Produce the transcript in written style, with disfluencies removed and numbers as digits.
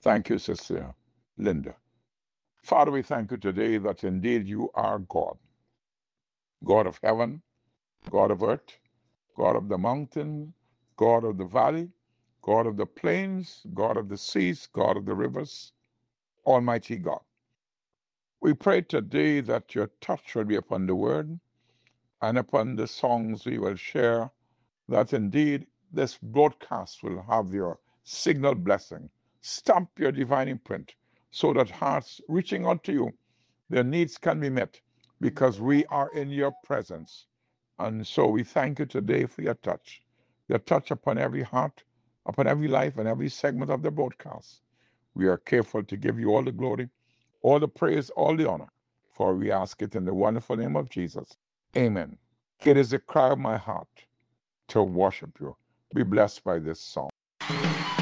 Thank you, Sister Linda. Father, we thank you today that indeed you are God, God of heaven, God of earth, God of the mountain, God of the valley, God of the plains, God of the seas, God of the rivers, Almighty God. We pray today that your touch will be upon the word and upon the songs we will share, that indeed this broadcast will have your signal blessing. Stamp your divine imprint so that hearts reaching unto you, their needs can be met because we are in your presence. And so we thank you today for your touch upon every heart, upon every life, and every segment of the broadcast. We are careful to give you all the glory, all the praise, all the honor, for we ask it in the wonderful name of Jesus. Amen. It is the cry of my heart to worship you. Be blessed by this song.